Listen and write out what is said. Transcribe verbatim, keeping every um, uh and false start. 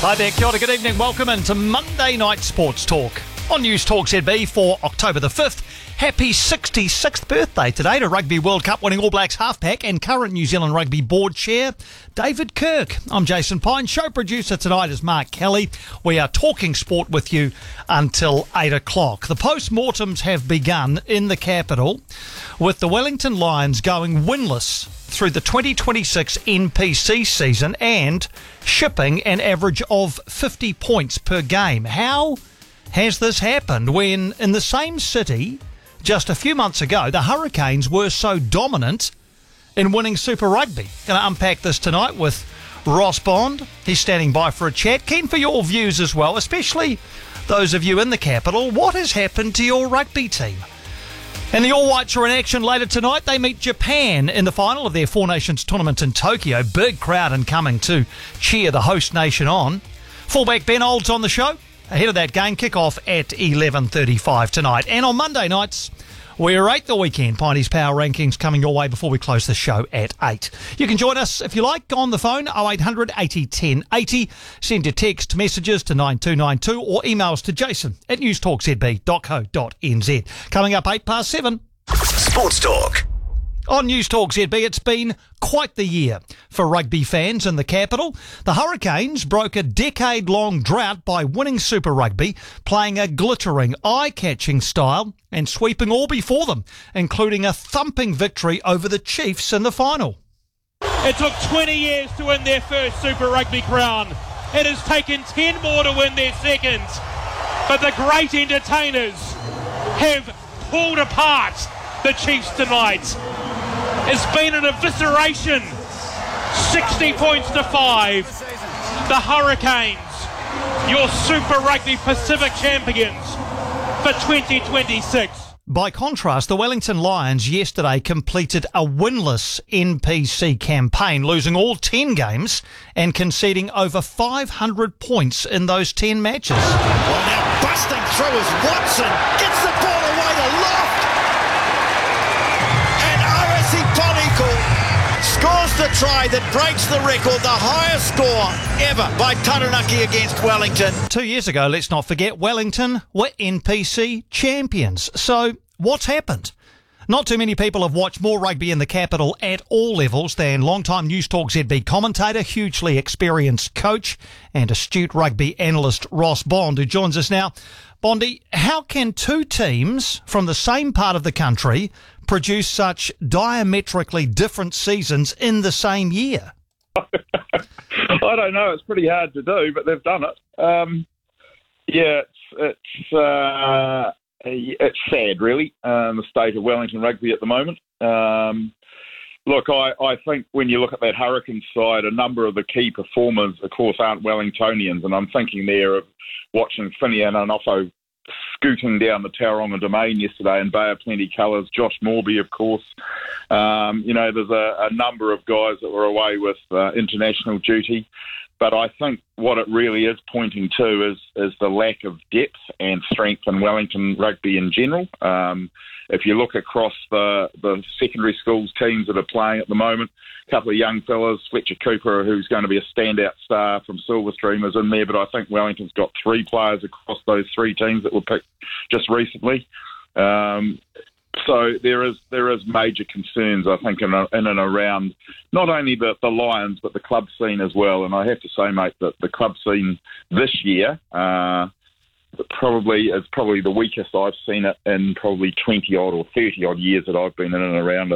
Hi there, kia ora, good evening. Welcome into Monday Night Sports Talk on News Talk Z B for October the fifth. Happy sixty-sixth birthday today to Rugby World Cup winning All Blacks halfback and current New Zealand Rugby Board Chair, David Kirk. I'm Jason Pine. Show producer tonight is Mark Kelly. We are talking sport with you until eight o'clock. The post-mortems have begun in the capital with the Wellington Lions going winless through the twenty twenty-six N P C season and shipping an average of fifty points per game. How has this happened when in the same city just a few months ago the Hurricanes were so dominant in winning Super Rugby? Going to unpack this tonight with Ross Bond. He's standing by for a chat. Keen for your views as well, especially those of you in the capital. What has happened to your rugby team? And the All Whites are in action later tonight. They meet Japan in the final of their Four Nations tournament in Tokyo. Big crowd incoming to cheer the host nation on. Fullback Ben Olds on the show ahead of that game. Kick-off at eleven thirty-five tonight. And on Monday nights, we rate the weekend. Piney's Power Rankings coming your way before we close the show at eight. You can join us, if you like, on the phone, oh eight hundred eighty ten eighty. Send your text messages to nine two nine two or emails to jason at newstalkzb dot co dot n z. Coming up eight past seven. Sports Talk. On News Talk Z B, it's been quite the year for rugby fans in the capital. The Hurricanes broke a decade-long drought by winning Super Rugby, playing a glittering, eye-catching style and sweeping all before them, including a thumping victory over the Chiefs in the final. It took twenty years to win their first Super Rugby crown. It has taken ten more to win their second. But the great entertainers have pulled apart the Chiefs tonight. It's been an evisceration. sixty points to five. The Hurricanes, your Super Rugby Pacific champions for twenty twenty-six. By contrast, the Wellington Lions yesterday completed a winless N P C campaign, losing all ten games and conceding over five hundred points in those ten matches. Well, now busting through is Watson. Gets the ball away to Loft. And Arasi Ponikul scores the try that breaks the record, the highest score ever by Taranaki against Wellington. Two years ago, let's not forget, Wellington were N P C champions. So what's happened? Not too many people have watched more rugby in the capital at all levels than long-time News Talk Z B commentator, hugely experienced coach and astute rugby analyst Ross Bond, who joins us now. Bondy, how can two teams from the same part of the country produce such diametrically different seasons in the same year? I don't know. It's pretty hard to do, but they've done it. Um, yeah, it's it's uh, it's sad, really, um, the state of Wellington rugby at the moment. Um, look, I, I think when you look at that Hurricane side, a number of the key performers, of course, aren't Wellingtonians, and I'm thinking there of watching Finian and Offo scooting down the Tauranga Domain yesterday in Bay of Plenty colours. Josh Morby, of course. Um, you know, there's a, a number of guys that were away with uh, international duty. But I think what it really is pointing to is is the lack of depth and strength in Wellington rugby in general. Um, if you look across the, the secondary schools teams that are playing at the moment, a couple of young fellas, Fletcher Cooper, who's going to be a standout star from Silverstream, is in there, but I think Wellington's got three players across those three teams that were picked just recently. Um, so there is there is major concerns, I think, in, in and around not only the, the Lions, but the club scene as well. And I have to say, mate, that the club scene this year uh, probably is probably the weakest I've seen it in probably twenty-odd or thirty-odd years that I've been in and around it.